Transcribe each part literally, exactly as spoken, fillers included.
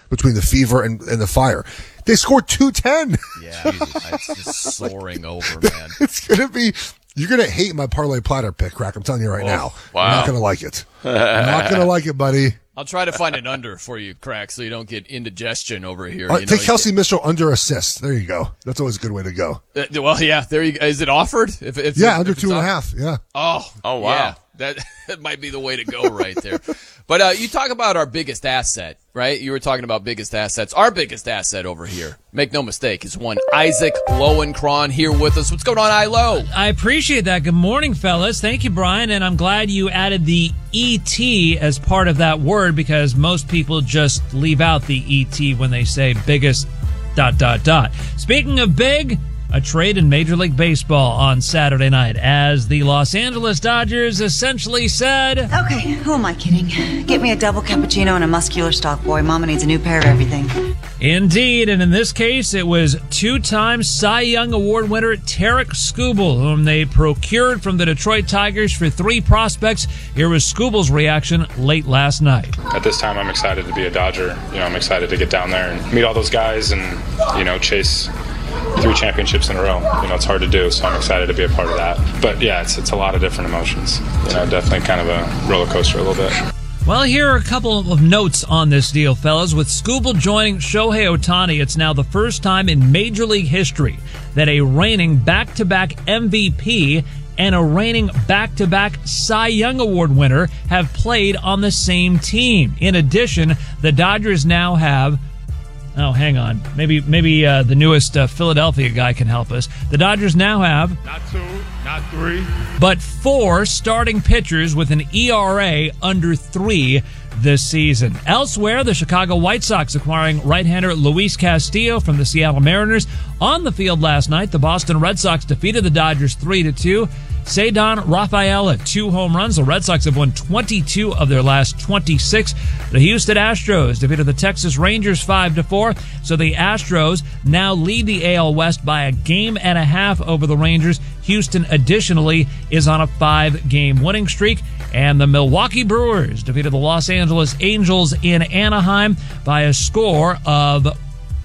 between the Fever and, and the Fire. They scored two ten. Yeah, it's just soaring over, man. It's going to be, you're going to hate my parlay platter pick, Crack. I'm telling you right oh, now. Wow. You're not going to like it. You're not going to like it, buddy. I'll try to find an under for you, Crack, so you don't get indigestion over here. Uh, you know, take Kelsey Mitchell under assist. There you go. That's always a good way to go. Uh, well, yeah, there you go. Is it offered? If, if yeah, if, under if two and a half. Yeah. Oh, oh wow. Yeah, that, that might be the way to go right there. But uh, you talk about our biggest asset, right? You were talking about biggest assets. Our biggest asset over here, make no mistake, is one Isaac Lowenkron here with us. What's going on, I-Lo? I appreciate that. Good morning, fellas. Thank you, Brian. And I'm glad you added the E T as part of that word because most people just leave out the E T when they say biggest dot, dot, dot. Speaking of big, a trade in Major League Baseball on Saturday night as the Los Angeles Dodgers essentially said, okay, who am I kidding? Get me a double cappuccino and a muscular stock, boy. Mama needs a new pair of everything. Indeed, and in this case, it was two-time Cy Young Award winner Tarik Skubal, whom they procured from the Detroit Tigers for three prospects. Here was Skubal's reaction late last night. At this time, I'm excited to be a Dodger. You know, I'm excited to get down there and meet all those guys and, you know, chase three championships in a row. You know, it's hard to do, so I'm excited to be a part of that. But yeah, it's it's a lot of different emotions. You know, definitely kind of a roller coaster a little bit. Well, here are a couple of notes on this deal, fellas. With Skubal joining Shohei Ohtani, it's now the first time in Major League history that a reigning back-to-back M V P and a reigning back-to-back Cy Young Award winner have played on the same team. In addition, the Dodgers now have Oh, hang on. Maybe maybe uh, the newest uh, Philadelphia guy can help us. The Dodgers now have not two, not three, but four starting pitchers with an E R A under three this season. Elsewhere, the Chicago White Sox acquiring right-hander Luis Castillo from the Seattle Mariners. On the field last night, the Boston Red Sox defeated the Dodgers three to two. Ceddanne Rafaela, two home runs. The Red Sox have won twenty-two of their last twenty-six. The Houston Astros defeated the Texas Rangers five to four. So the Astros now lead the A L West by a game and a half over the Rangers. Houston, additionally, is on a five-game winning streak. And the Milwaukee Brewers defeated the Los Angeles Angels in Anaheim by a score of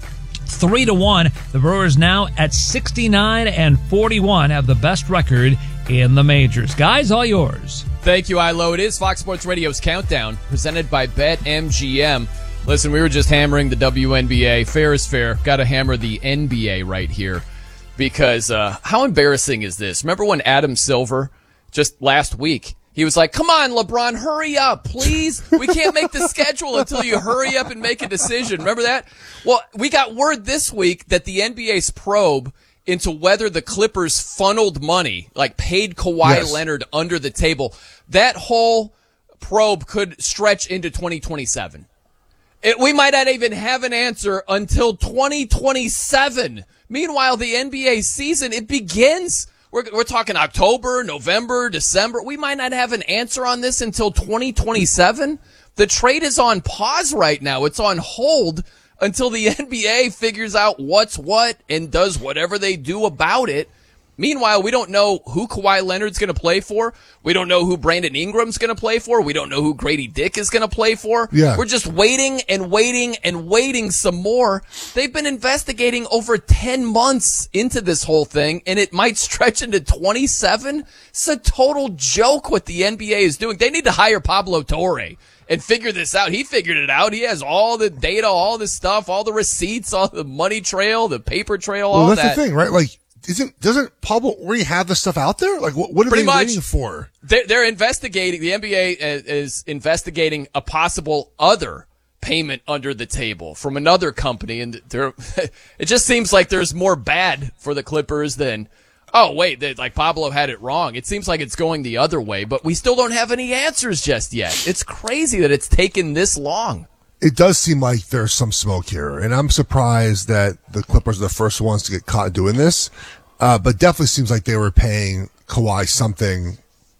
three to one. The Brewers now at sixty-nine and forty-one have the best record in the majors. Guys, all yours. Thank you, I-Lo. It is Fox Sports Radio's Countdown, presented by BetMGM. Listen, we were just hammering the W N B A. Fair is fair. Got to hammer the N B A right here. Because uh, how embarrassing is this? Remember when Adam Silver, just last week, he was like, come on, LeBron, hurry up, please. We can't make the schedule until you hurry up and make a decision. Remember that? Well, we got word this week that the N B A's probe into whether the Clippers funneled money, like paid Kawhi yes. Leonard under the table, that whole probe could stretch into twenty twenty-seven. It, we might not even have an answer until twenty twenty-seven. Meanwhile, the N B A season, it begins. We're, we're talking October, November, December. We might not have an answer on this until twenty twenty-seven. The trade is on pause right now. It's on hold until the N B A figures out what's what and does whatever they do about it. Meanwhile, we don't know who Kawhi Leonard's going to play for. We don't know who Brandon Ingram's going to play for. We don't know who Grady Dick is going to play for. Yeah. We're just waiting and waiting and waiting some more. They've been investigating over ten months into this whole thing, and it might stretch into twenty-seven. It's a total joke what the N B A is doing. They need to hire Pablo Torre and figure this out. He figured it out. He has all the data, all the stuff, all the receipts, all the money trail, the paper trail, well, all that's that. the thing, right? Like, isn't doesn't Pablo already have the stuff out there? Like, what, what are Pretty they much. waiting for? They're, they're investigating. The N B A is investigating a possible other payment under the table from another company, and there, it just seems like there's more bad for the Clippers than, oh wait, they, like Pablo had it wrong. It seems like it's going the other way, but we still don't have any answers just yet. It's crazy that it's taken this long. It does seem like there's some smoke here, and I'm surprised that the Clippers are the first ones to get caught doing this. Uh, but definitely seems like they were paying Kawhi something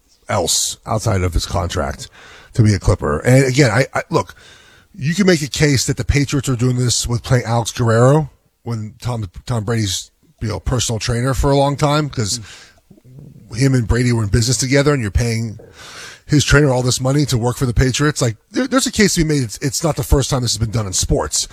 else outside of his contract to be a Clipper. And again, I, I look, you can make a case that the Patriots are doing this with playing Alex Guerrero when Tom Tom Brady's you know personal trainer for a long time, because him and Brady were in business together, and you're paying his trainer all this money to work for the Patriots. Like, there, there's a case to be made. It's, it's not the first time this has been done in sports.